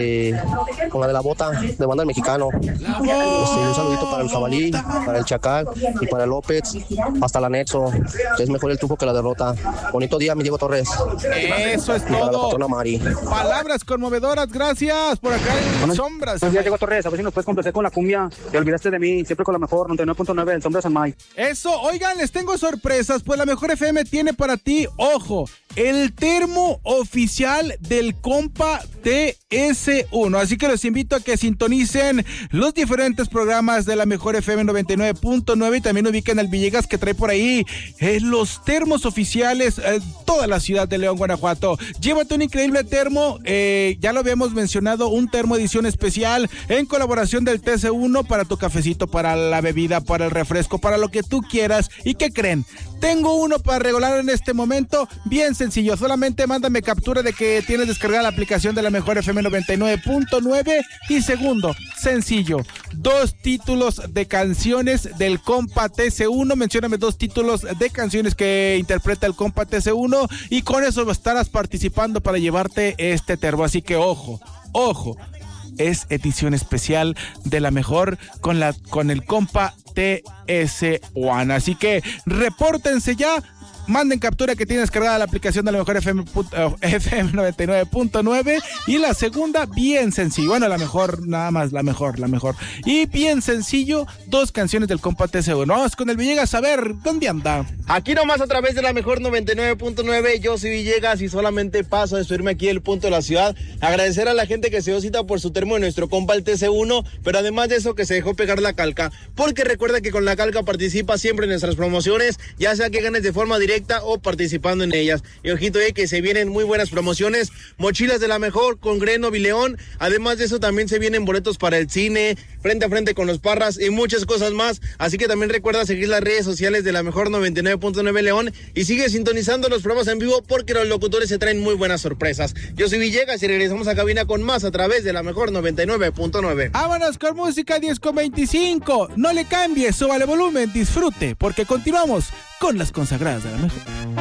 con la de la bota de banda del mexicano. Un saludito para el jabalí, para el chacal y para el López, hasta el anexo, que es mejor el triunfo que la derrota. Bonito día, mi Diego Torres. Eso es y para la todo. patrona Mari. Palabras conmovedoras, gracias. Por acá en Sombras. Buenos días, Diego Torres. A ver si nos puedes complacer con la cumbia. Te olvidaste de mí, siempre con la mejor, 99.9 del Sombras San May. Eso, oigan, les tengo sorpresas, pues la Mejor FM tiene para ti, ojo, el termo oficial del compa TS1. Así que los invito a que sintonicen los diferentes programas de la Mejor FM 99.9 y también ubiquen al Villegas, que trae por ahí los termos oficiales, toda la ciudad de León, Guanajuato. Llévate un increíble termo, ya lo habíamos mencionado, un termo edición especial en colaboración del TS1 para tu cafecito, para la bebida, para el refresco, para lo que tú quieras. ¿Y qué creen? Tengo uno para regalar en este momento, bien sencillo, solamente mándame captura de que tienes descargada la aplicación de la Mejor FM 99.9 y segundo, sencillo, 2 títulos de canciones del compa TC1, mencióname 2 títulos de canciones que interpreta el compa TC1 y con eso estarás participando para llevarte este termo, así que ojo, es edición especial de la Mejor con el compa TS1. Así que repórtense ya, manden captura que tienes cargada la aplicación de la Mejor FM 99.9 y la segunda bien sencillo, bueno, la mejor, nada más, la mejor y bien sencillo, 2 canciones del compa TS1. Vamos con el Villegas a ver dónde anda. Aquí nomás a través de la Mejor 99.9, yo soy Villegas y solamente paso a despedirme aquí del punto de la ciudad, agradecer a la gente que se dio cita por su termo de nuestro compa el TC1, pero además de eso que se dejó pegar la calca, porque recuerda que con la calca participa siempre en nuestras promociones, ya sea que ganes de forma directa o participando en ellas. Y ojito que se vienen muy buenas promociones, mochilas de la Mejor con Greno León, además de eso también se vienen boletos para el cine, frente a frente con los Parras y muchas cosas más, así que también recuerda seguir las redes sociales de la Mejor 99.9 León y sigue sintonizando los programas en vivo porque los locutores se traen muy buenas sorpresas. Yo soy Villegas y regresamos a cabina con más a través de la Mejor 99.9. Vámonos con música 10:25, no le cambies, súbale volumen, disfrute, porque continuamos con las consagradas de la Mejor.